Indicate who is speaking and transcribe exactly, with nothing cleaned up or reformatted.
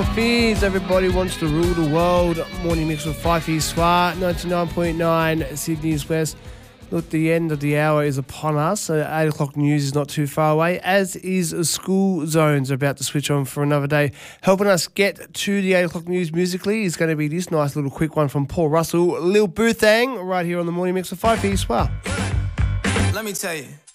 Speaker 1: Fears, everybody wants to rule the world. Morning mix with Fifey Swar, ninety-nine point nine Sydney's West. Look, the end of the hour is upon us. So eight o'clock news is not too far away, as is School Zones about to switch on for another day. Helping us get to the eight o'clock news musically is going to be this nice little quick one from Paul Russell, Lil Boothang, right here on the morning mix with Fifey Swar.
Speaker 2: Let me tell you.